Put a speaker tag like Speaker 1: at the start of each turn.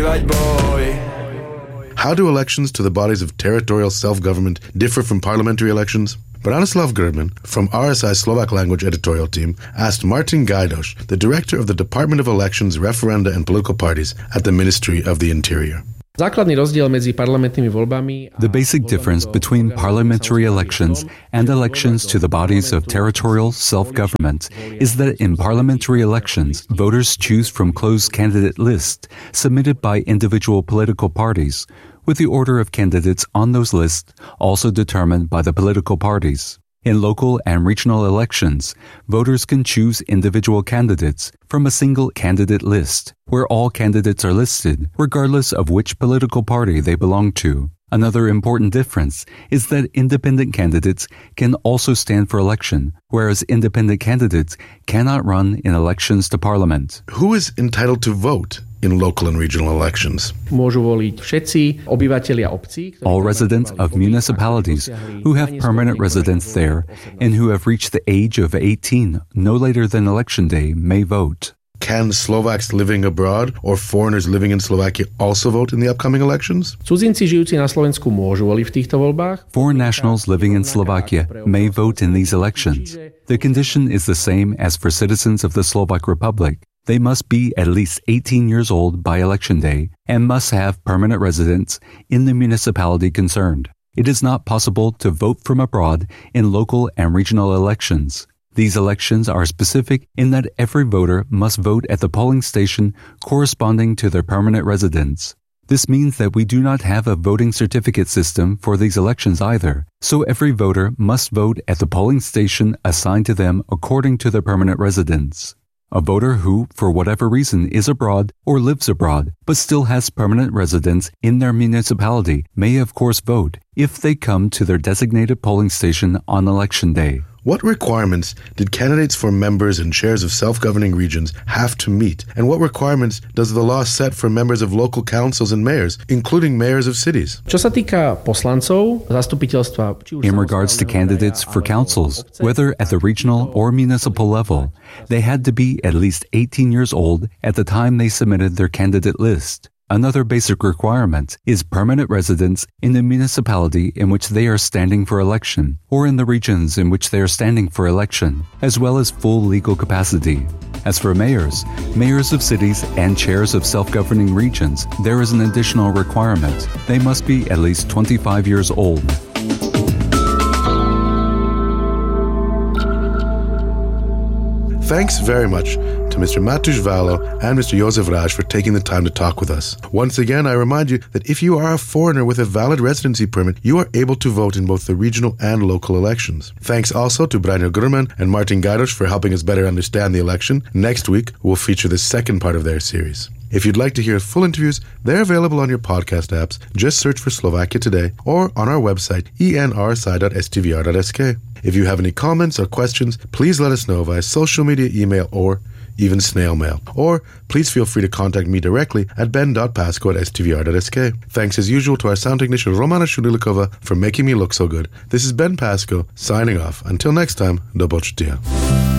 Speaker 1: vyhrať boj.
Speaker 2: How do elections to the bodies of territorial self-government differ from parliamentary elections? Branislav Grman from RSI Slovak Language editorial team asked Martin Gajdoš, the director of the Department of Elections, Referenda and Political Parties at the Ministry of the Interior.
Speaker 3: The basic difference between parliamentary elections and elections to the bodies of territorial self-government is that in parliamentary elections, voters choose from closed candidate lists submitted by individual political parties, with the order of candidates on those lists also determined by the political parties. In local and regional elections, voters can choose individual candidates from a single candidate list, where all candidates are listed, regardless of which political party they belong to. Another important difference is that independent candidates can also stand for election, whereas independent candidates cannot run in elections to parliament.
Speaker 2: Who is entitled to vote in local and regional elections?
Speaker 3: All residents of municipalities who have permanent residence there and who have reached the age of 18 no later than election day may vote.
Speaker 2: Can Slovaks living abroad or foreigners living in Slovakia also vote in the upcoming elections?
Speaker 3: Foreign nationals living in Slovakia may vote in these elections. The condition is the same as for citizens of the Slovak Republic. They must be at least 18 years old by election day and must have permanent residence in the municipality concerned. It is not possible to vote from abroad in local and regional elections. These elections are specific in that every voter must vote at the polling station corresponding to their permanent residence. This means that we do not have a voting certificate system for these elections either, so every voter must vote at the polling station assigned to them according to their permanent residence. A voter who, for whatever reason, is abroad or lives abroad, but still has permanent residence in their municipality may of course vote if they come to their designated polling station on election day.
Speaker 2: What requirements did candidates for members and chairs of self-governing regions have to meet? And what requirements does the law set for members of local councils and mayors, including mayors of cities?
Speaker 3: In regards to candidates for councils, whether at the regional or municipal level, they had to be at least 18 years old at the time they submitted their candidate list. Another basic requirement is permanent residence in the municipality in which they are standing for election, or in the regions in which they are standing for election, as well as full legal capacity. As for mayors of cities and chairs of self-governing regions, there is an additional requirement. They must be at least 25 years old.
Speaker 2: Thanks very much to Mr. Matúš Váľo and Mr. Jozef Ráš for taking the time to talk with us. Once again, I remind you that if you are a foreigner with a valid residency permit, you are able to vote in both the regional and local elections. Thanks also to Branislav Grman and Martin Gajdoš for helping us better understand the election. Next week, we'll feature the second part of their series. If you'd like to hear full interviews, they're available on your podcast apps. Just search for Slovakia Today or on our website, enrsi.stvr.sk. If you have any comments or questions, please let us know via social media, email, or even snail mail. Or please feel free to contact me directly at ben.pasco@stvr.sk. Thanks as usual to our sound technician Romana Shudilikova for making me look so good. This is Ben Pasco signing off. Until next time, do počutia.